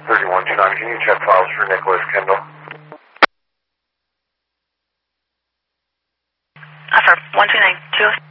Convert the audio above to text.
3129, can you check files for Nicholas Kendall? For 129,